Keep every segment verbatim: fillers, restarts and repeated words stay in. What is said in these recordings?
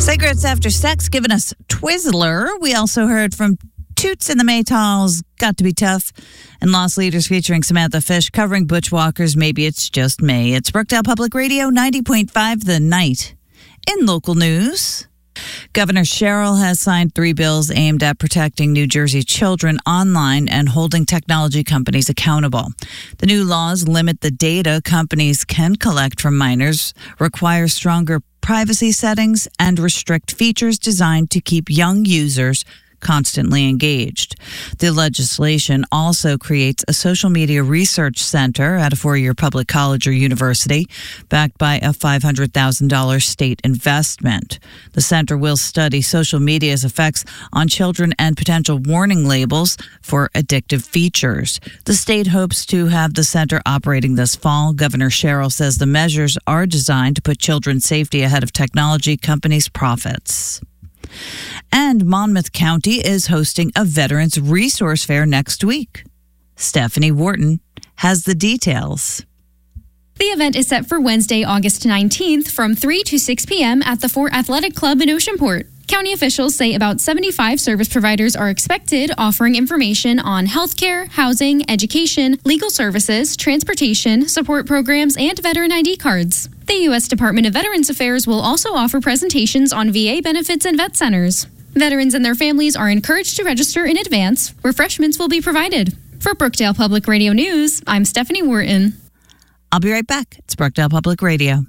Cigarettes After Sex giving us Twizzler. We also heard from Toots and the Maytals, Got to Be Tough, and Lost Leaders featuring Samantha Fish covering Butch Walker's Maybe It's Just May. It's Brookdale Public Radio, ninety point five The Night. In local news, Governor Sherrill has signed three bills aimed at protecting New Jersey children online and holding technology companies accountable. The new laws limit the data companies can collect from minors, require stronger privacy settings, and restrict features designed to keep young users constantly engaged. The legislation also creates a social media research center at a four-year public college or university, backed by a five hundred thousand dollars state investment. The center will study social media's effects on children and potential warning labels for addictive features. The state hopes to have the center operating this fall. Governor Sherrill says the measures are designed to put children's safety ahead of technology companies' profits. And Monmouth County is hosting a Veterans Resource Fair next week. Stephanie Wharton has the details. The event is set for Wednesday, August nineteenth from three to six p.m. at the Fort Athletic Club in Oceanport. County officials say about seventy-five service providers are expected, offering information on healthcare, housing, education, legal services, transportation, support programs, and veteran I D cards. The U S Department of Veterans Affairs will also offer presentations on V A benefits and vet centers. Veterans and their families are encouraged to register in advance. Refreshments will be provided. For Brookdale Public Radio News, I'm Stephanie Wharton. I'll be right back. It's Brookdale Public Radio.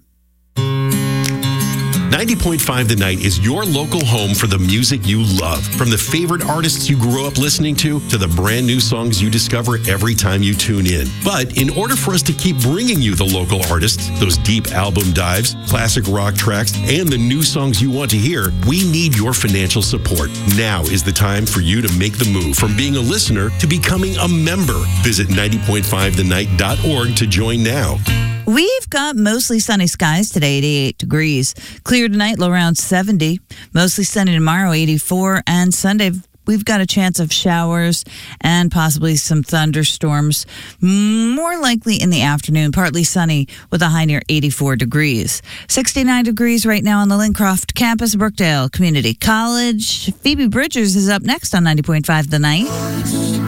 ninety point five The Night is your local home for the music you love. From the favorite artists you grew up listening to, to the brand new songs you discover every time you tune in. But in order for us to keep bringing you the local artists, those deep album dives, classic rock tracks, and the new songs you want to hear, we need your financial support. Now is the time for you to make the move from being a listener to becoming a member. Visit ninety point five the night dot org to join now. We've got mostly sunny skies today, eighty-eight degrees. Clear tonight, low around seventy. Mostly sunny tomorrow, eighty-four. And Sunday, we've got a chance of showers and possibly some thunderstorms. More likely in the afternoon, partly sunny with a high near eighty-four degrees. sixty-nine degrees right now on the Lincroft campus, Brookdale Community College. Phoebe Bridgers is up next on ninety point five The Night.